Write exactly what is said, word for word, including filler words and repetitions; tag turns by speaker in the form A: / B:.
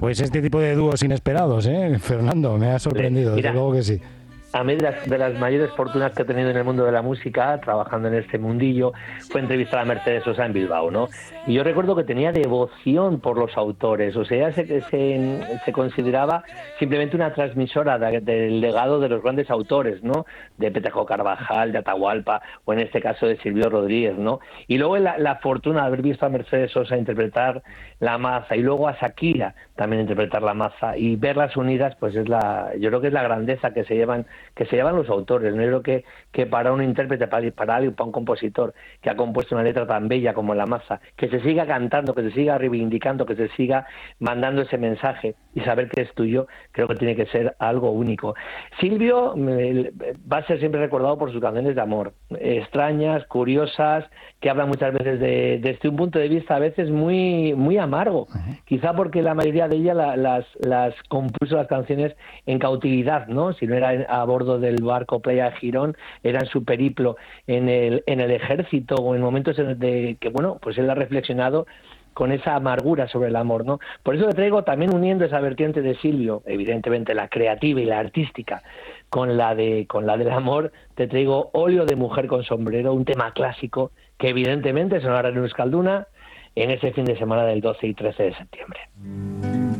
A: Pues este tipo de dúos inesperados, ¿eh? Fernando, me ha sorprendido,
B: Mira,
A: desde luego que sí.
B: a mí de las, de las mayores fortunas que he tenido en el mundo de la música, trabajando en este mundillo, fue entrevistar a Mercedes Sosa en Bilbao, ¿no? Y yo recuerdo que tenía devoción por los autores, o sea, se, se, se consideraba simplemente una transmisora de, del legado de los grandes autores, ¿no? De Petejo Carvajal, de Atahualpa, o en este caso de Silvio Rodríguez, ¿no? Y luego la, la fortuna de haber visto a Mercedes Sosa interpretar La Maza, y luego a Shakira también interpretar La Maza, y verlas unidas, pues es la, yo creo que es la grandeza que se llevan que se llevan los autores. No creo que, que para un intérprete, para, para alguien, para un compositor que ha compuesto una letra tan bella como La Maza, que se siga cantando, que se siga reivindicando, que se siga mandando ese mensaje y saber que es tuyo, creo que tiene que ser algo único. Silvio me, va a ser siempre recordado por sus canciones de amor, extrañas, curiosas, que hablan muchas veces de, desde un punto de vista a veces muy, muy amargo, quizá porque la mayoría de ellas la, las, las compuso las canciones en cautividad, ¿no? Si no era a bordo del barco Playa Girón, era en su periplo en el, en el ejército o en momentos en de que, bueno, pues él ha reflexionado con esa amargura sobre el amor, ¿no? Por eso le traigo también, uniendo esa vertiente de Silvio, evidentemente la creativa y la artística, con la de con la del amor, te traigo Óleo de mujer con sombrero, un tema clásico que evidentemente sonará en Euskalduna en ese fin de semana del doce y trece de septiembre.